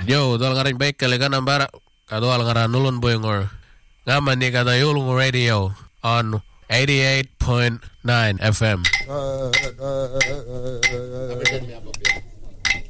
Yo, tuolla karin peikkeli kanan pärä. Tuolla karan nulun puingor. Ngamman ni kata julungu radio on 88.9 FM.